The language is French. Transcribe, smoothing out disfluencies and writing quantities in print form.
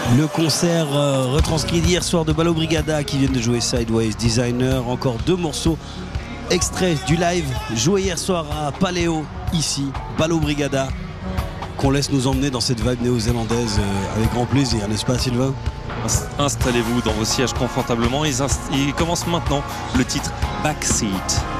Le concert retranscrit d'hier soir de Ballo Brigada qui viennent de jouer Sideways Designer. Encore 2 morceaux extraits du live joué hier soir à Paléo, ici, Ballo Brigada, qu'on laisse nous emmener dans cette vibe néo-zélandaise avec grand plaisir, n'est-ce pas Sylvain? Installez-vous dans vos sièges confortablement. Il commence maintenant le titre Backseat.